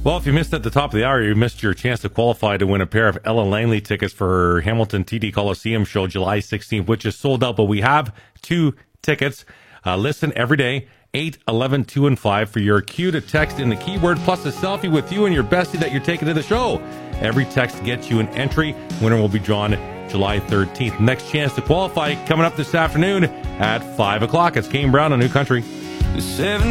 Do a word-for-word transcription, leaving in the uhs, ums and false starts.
Well, if you missed at the top of the hour, you missed your chance to qualify to win a pair of Ella Langley tickets for her Hamilton T D Coliseum show July sixteenth, which is sold out, but we have two tickets. Uh, listen every day, eight, eleven, two, and five for your cue to text in the keyword plus a selfie with you and your bestie that you're taking to the show. Every text gets you an entry. Winner will be drawn July thirteenth. Next chance to qualify coming up this afternoon at five o'clock. It's Kane Brown on New Country. Seven